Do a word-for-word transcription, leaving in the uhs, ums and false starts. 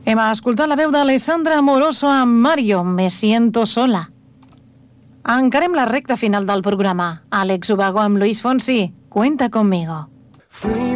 Hem escoltat la veu d'Alessandra Amoroso amb Mario, Me siento sola. Encarem la recta final del programa. Àlex Ubago amb Luis Fonsi, Cuenta conmigo. Fui